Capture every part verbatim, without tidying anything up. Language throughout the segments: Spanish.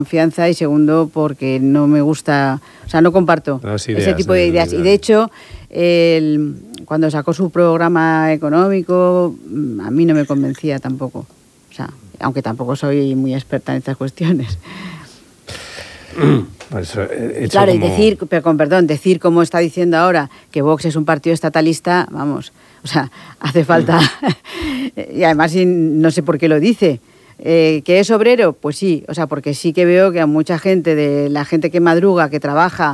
confianza y segundo porque no me gusta, o sea, no comparto ideas, ese tipo de ideas. Y de hecho, el, cuando sacó su programa económico, a mí no me convencía tampoco. O sea, aunque tampoco soy muy experta en estas cuestiones. Pues, claro, como... y decir, pero con perdón, decir como está diciendo ahora que Vox es un partido estatalista, vamos, o sea, hace falta, y además no sé por qué lo dice. Eh, ¿Que es obrero? Pues sí, o sea, porque sí que veo que a mucha gente, de la gente que madruga, que trabaja,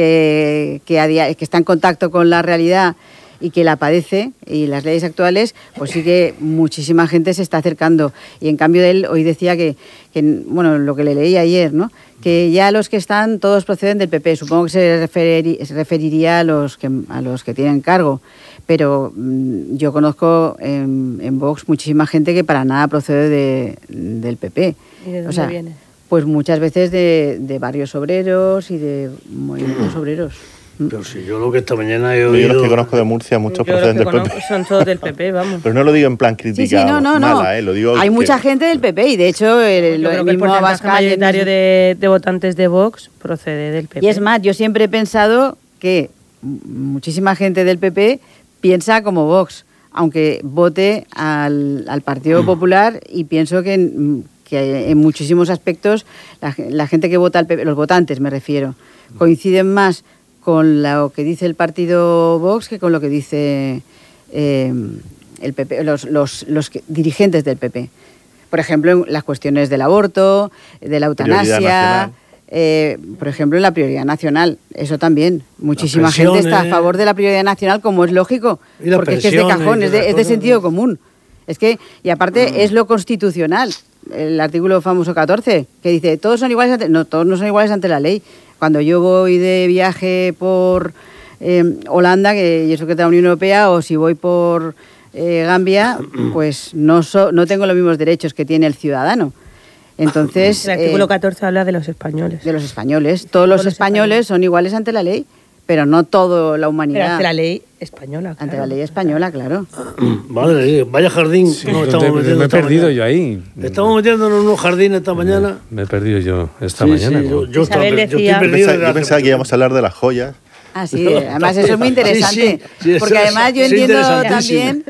eh, que, a día, que está en contacto con la realidad y que la padece, y las leyes actuales, pues sí que muchísima gente se está acercando. Y en cambio él hoy decía que, que bueno, lo que le leí ayer, ¿no?, que ya los que están todos proceden del P P. Supongo que se, referi- se referiría a los que, a los que tienen cargo. Pero mmm, yo conozco en, en Vox muchísima gente que para nada procede de, del P P. ¿Y de dónde o sea, viene? Pues muchas veces de, de barrios obreros y de movimientos obreros. Pero si yo lo que esta mañana he oído... Yo los que conozco de Murcia, muchos yo proceden del conozco, P P. son todos del P P, vamos. Pero no lo digo en plan crítica sí, sí, no, no, mala, no. ¿eh? Lo digo Hay que... mucha gente del P P y de hecho el, yo el creo que el mismo porcentaje Abascal... mayoritario de, de votantes de Vox procede del P P. Y es más, yo siempre he pensado que muchísima gente del P P piensa como Vox, aunque vote al, al Partido Popular, y pienso que en, que en muchísimos aspectos la, la gente que vota al P P, los votantes me refiero, coinciden más con lo que dice el partido Vox que con lo que dice eh, el P P, los, los, los que, dirigentes del P P. Por ejemplo, en las cuestiones del aborto, de la eutanasia, eh, por ejemplo, en la prioridad nacional. Eso también. Muchísima gente está a favor de la prioridad nacional, como es lógico, porque es que es de cajón, es de, es de sentido común. Es que, y aparte, mm. es lo constitucional, el artículo famoso catorce, que dice, todos son iguales ante... No, todos no son iguales ante la ley. Cuando yo voy de viaje por eh, Holanda, que yo soy que de la Unión Europea, o si voy por eh, Gambia, pues no, so, no tengo los mismos derechos que tiene el ciudadano. Entonces, el artículo eh, catorce habla de los españoles. De los españoles. Todos, Todos los, los españoles, españoles son iguales ante la ley, pero no toda la humanidad. Pero ante la ley española, claro. Ante la ley española, claro. Madre mía, vaya jardín. Sí, no, estamos me, metiendo me he perdido mañana. yo ahí. Estamos metiéndonos en unos jardines esta mañana. Me, me he perdido yo esta sí, mañana. Sí, yo, yo, estaba, yo estoy decía, perdido. Yo pensaba, yo pensaba que íbamos a hablar de las joyas. Ah, sí, además eso es muy interesante. Sí, sí, sí, porque eso además es, yo es entiendo también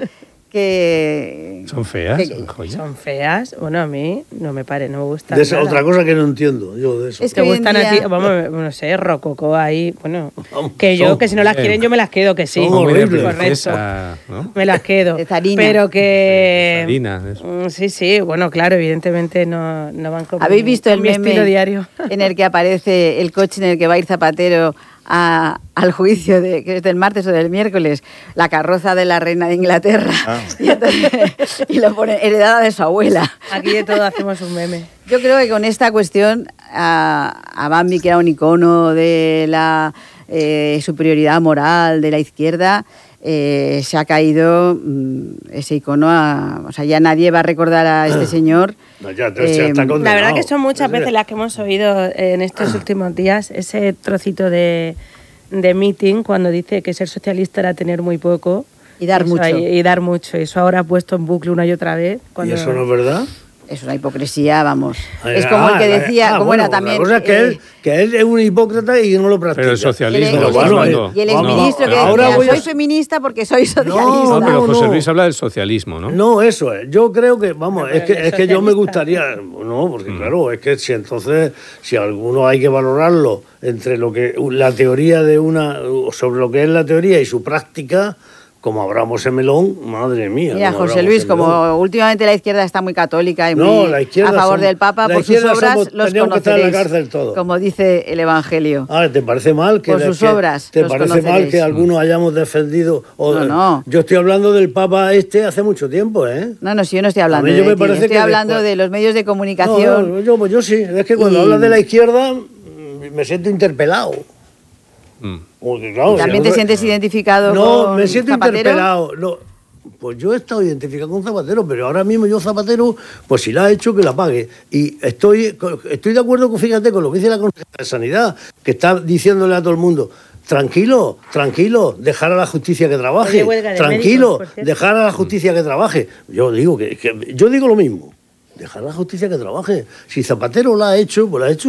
que... ¿Son feas? Que, ¿Son joyas? Son feas. Bueno, a mí no me pare, no me gusta. De esa otra cosa que no entiendo yo de eso. Es que gustan día... a ti, vamos, no sé, rococó ahí, bueno, que yo, son, que si no las eh, quieren yo me las quedo, que sí. Son horribles. Correcto. ¿No? Me las quedo. De zarina. Pero que... De zarina, eso. Sí, sí, bueno, claro, evidentemente no, no van con ¿Habéis visto mi, el mi meme estilo diario? En el que aparece el coche en el que va a ir Zapatero A, al juicio de, que es del martes o del miércoles, la carroza de la reina de Inglaterra, ah. y, entonces, y lo pone heredada de su abuela? Aquí de todo hacemos un meme. Yo creo que con esta cuestión a, a Bambi, que era un icono de la eh, superioridad moral de la izquierda, eh, se ha caído mmm, ese icono a, o sea, ya nadie va a recordar a este señor. No, ya, eh, ya está la verdad que son muchas veces las que hemos oído en estos últimos días, ese trocito de, de meeting cuando dice que ser socialista era tener muy poco y dar mucho. Hay, y dar mucho. Eso ahora ha puesto en bucle una y otra vez. Cuando... ¿Y eso no es verdad? Es una hipocresía, vamos. Ah, es como ah, el que decía, ah, como bueno, era también... La cosa es que, eh, él, que él es un hipócrita y no lo practica. Pero el socialismo... Y el, bueno, y el exministro no, que ahora decía, voy a... soy feminista porque soy socialista. No, no pero José no. Luis habla del socialismo, ¿no? No, eso es. Yo creo que, vamos, no, es que es que yo me gustaría... No, porque mm. claro, es que si entonces, si alguno hay que valorarlo entre lo que la teoría de una... sobre lo que es la teoría y su práctica... Como abramos el melón, madre mía. Mira, José Luis, como últimamente la izquierda está muy católica y muy no, la izquierda a favor son, del Papa, por sus obras somos, los conoceréis, que estar en la cárcel todo. Como dice el Evangelio. Ah, ¿te parece mal que, por sus que, obras te los parece conoceréis. mal que algunos hayamos defendido? O, no, no. Yo estoy hablando del Papa este hace mucho tiempo, ¿eh? No, no, si yo no estoy hablando a mí de yo me ti, parece estoy que hablando después... de los medios de comunicación. No, no, yo, pues yo sí, es que cuando y... hablas de la izquierda me siento interpelado. Mm. Porque, claro, ¿También te sientes identificado no, con me siento Zapatero? interpelado. No. Pues yo he estado identificado con Zapatero, pero ahora mismo yo Zapatero, pues si la ha hecho, que la pague. Y estoy, estoy de acuerdo con, fíjate, con lo que dice la consejera de Sanidad, que está diciéndole a todo el mundo, tranquilo, tranquilo, dejar a la justicia que trabaje, de tranquilo, médicos, dejar a la justicia que trabaje. Yo digo que, que yo digo lo mismo. dejar a la justicia que trabaje. Si Zapatero la ha hecho, pues la ha hecho.